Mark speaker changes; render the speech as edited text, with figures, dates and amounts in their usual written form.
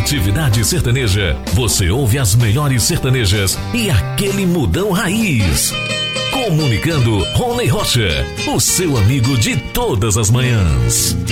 Speaker 1: Atividade Sertaneja. Você ouve as melhores sertanejas e aquele mudão raiz. Comunicando, Rony Rocha, o seu amigo de todas as manhãs.